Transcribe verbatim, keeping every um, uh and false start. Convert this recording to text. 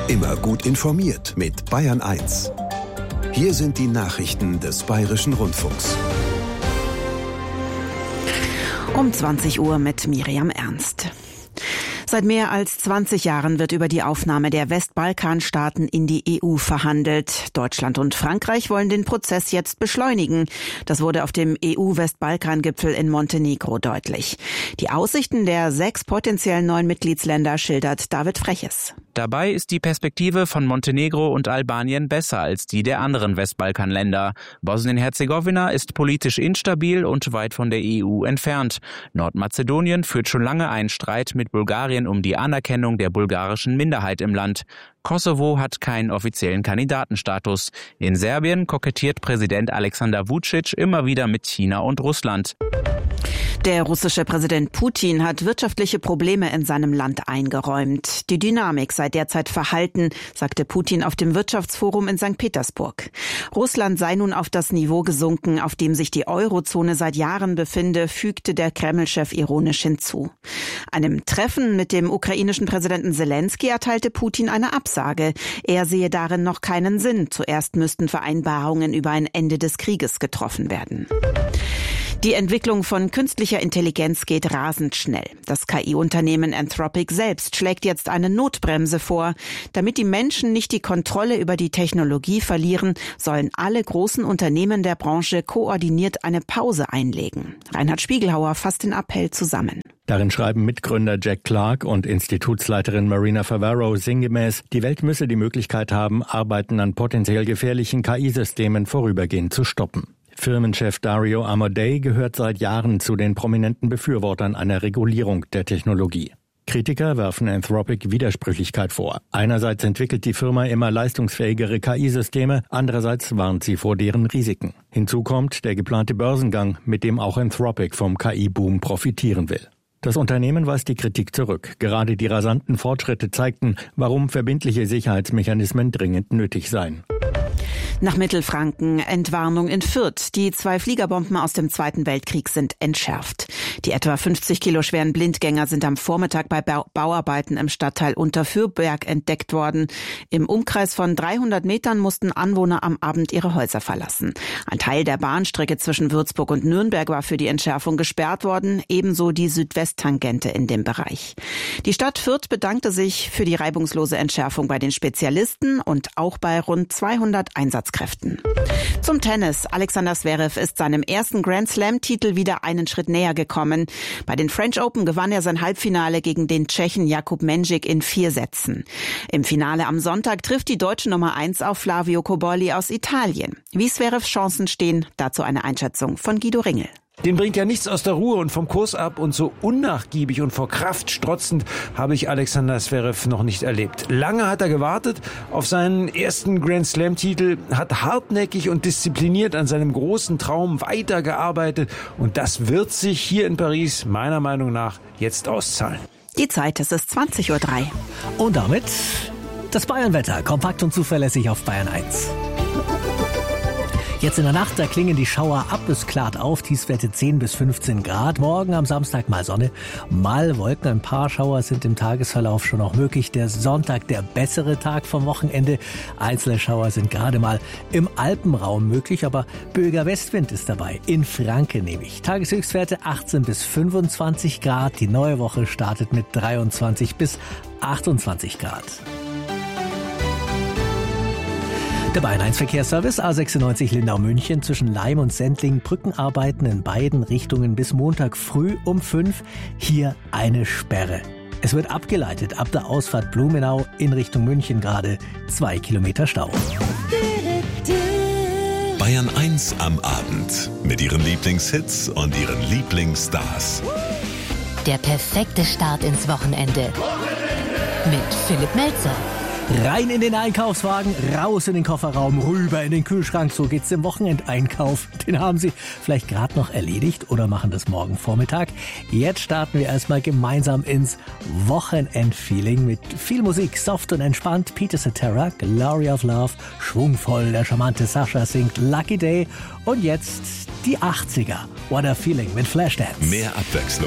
Immer gut informiert mit Bayern eins. Hier sind die Nachrichten des Bayerischen Rundfunks. Um zwanzig Uhr mit Miriam Ernst. Seit mehr als zwanzig Jahren wird über die Aufnahme der Westbalkanstaaten in die E U verhandelt. Deutschland und Frankreich wollen den Prozess jetzt beschleunigen. Das wurde auf dem E U-Westbalkan-Gipfel in Montenegro deutlich. Die Aussichten der sechs potenziellen neuen Mitgliedsländer schildert David Freches. Dabei ist die Perspektive von Montenegro und Albanien besser als die der anderen Westbalkanländer. Bosnien-Herzegowina ist politisch instabil und weit von der E U entfernt. Nordmazedonien führt schon lange einen Streit mit Bulgarien um die Anerkennung der bulgarischen Minderheit im Land. Kosovo hat keinen offiziellen Kandidatenstatus. In Serbien kokettiert Präsident Alexander Vučić immer wieder mit China und Russland. Der russische Präsident Putin hat wirtschaftliche Probleme in seinem Land eingeräumt. Die Dynamik sei derzeit verhalten, sagte Putin auf dem Wirtschaftsforum in Sankt Petersburg. Russland sei nun auf das Niveau gesunken, auf dem sich die Eurozone seit Jahren befinde, fügte der Kreml-Chef ironisch hinzu. Einem Treffen mit dem ukrainischen Präsidenten Selensky erteilte Putin eine Absage. Er sehe darin noch keinen Sinn. Zuerst müssten Vereinbarungen über ein Ende des Krieges getroffen werden. Die Entwicklung von künstlicher Intelligenz geht rasend schnell. Das K I-Unternehmen Anthropic selbst schlägt jetzt eine Notbremse vor. Damit die Menschen nicht die Kontrolle über die Technologie verlieren, sollen alle großen Unternehmen der Branche koordiniert eine Pause einlegen. Reinhard Spiegelhauer fasst den Appell zusammen. Darin schreiben Mitgründer Jack Clark und Institutsleiterin Marina Favaro sinngemäß, die Welt müsse die Möglichkeit haben, Arbeiten an potenziell gefährlichen K I-Systemen vorübergehend zu stoppen. Firmenchef Dario Amodei gehört seit Jahren zu den prominenten Befürwortern einer Regulierung der Technologie. Kritiker werfen Anthropic Widersprüchlichkeit vor. Einerseits entwickelt die Firma immer leistungsfähigere K I-Systeme, andererseits warnt sie vor deren Risiken. Hinzu kommt der geplante Börsengang, mit dem auch Anthropic vom K I-Boom profitieren will. Das Unternehmen weist die Kritik zurück. Gerade die rasanten Fortschritte zeigten, warum verbindliche Sicherheitsmechanismen dringend nötig seien. Nach Mittelfranken, Entwarnung in Fürth. Die zwei Fliegerbomben aus dem Zweiten Weltkrieg sind entschärft. Die etwa fünfzig Kilo schweren Blindgänger sind am Vormittag bei Bauarbeiten im Stadtteil Unterfürberg entdeckt worden. Im Umkreis von dreihundert Metern mussten Anwohner am Abend ihre Häuser verlassen. Ein Teil der Bahnstrecke zwischen Würzburg und Nürnberg war für die Entschärfung gesperrt worden, ebenso die Südwesttangente in dem Bereich. Die Stadt Fürth bedankte sich für die reibungslose Entschärfung bei den Spezialisten und auch bei rund zweihundert Einsatzkräften. Zum Tennis. Alexander Zverev ist seinem ersten Grand-Slam-Titel wieder einen Schritt näher gekommen. Bei den French Open gewann er sein Halbfinale gegen den Tschechen Jakub Mensik in vier Sätzen. Im Finale am Sonntag trifft die deutsche Nummer eins auf Flavio Cobolli aus Italien. Wie Zverevs Chancen stehen, dazu eine Einschätzung von Guido Ringel. Den bringt ja nichts aus der Ruhe und vom Kurs ab, und so unnachgiebig und vor Kraft strotzend habe ich Alexander Zverev noch nicht erlebt. Lange hat er gewartet auf seinen ersten Grand-Slam-Titel, hat hartnäckig und diszipliniert an seinem großen Traum weitergearbeitet, und das wird sich hier in Paris meiner Meinung nach jetzt auszahlen. Die Zeit, es ist zwanzig Uhr drei. Und damit das Bayernwetter, kompakt und zuverlässig auf Bayern eins. Jetzt in der Nacht, da klingen die Schauer ab, es klart auf, Tiefstwerte zehn bis fünfzehn Grad. Morgen am Samstag mal Sonne, mal Wolken, ein paar Schauer sind im Tagesverlauf schon noch möglich. Der Sonntag, der bessere Tag vom Wochenende. Einzelne Schauer sind gerade mal im Alpenraum möglich, aber böiger Westwind ist dabei. In Franken nämlich. Tageshöchstwerte achtzehn bis fünfundzwanzig Grad. Die neue Woche startet mit dreiundzwanzig bis achtundzwanzig Grad. Der Bayern eins Verkehrsservice A sechsundneunzig Lindau-München zwischen Laim und Sendling, Brückenarbeiten in beiden Richtungen bis Montag früh um fünf. Hier eine Sperre. Es wird abgeleitet ab der Ausfahrt Blumenau in Richtung München, gerade zwei Kilometer Stau. Bayern eins am Abend mit ihren Lieblingshits und ihren Lieblingsstars. Der perfekte Start ins Wochenende. Mit Philipp Melzer. Rein in den Einkaufswagen, raus in den Kofferraum, rüber in den Kühlschrank. So geht's im Wochenendeinkauf. Den haben Sie vielleicht gerade noch erledigt oder machen das morgen Vormittag. Jetzt starten wir erstmal gemeinsam ins Wochenendfeeling mit viel Musik, soft und entspannt. Peter Cetera, Glory of Love, schwungvoll, der charmante Sascha singt Lucky Day. Und jetzt die achtziger. What a Feeling mit Flashdance. Mehr Abwechslung